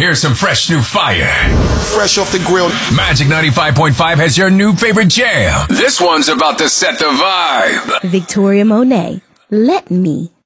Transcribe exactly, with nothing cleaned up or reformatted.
Here's some fresh new fire. Fresh off the grill. Magic ninety-five point five has your new favorite jam. This one's about to set the vibe. Victoria Monet, Let Me.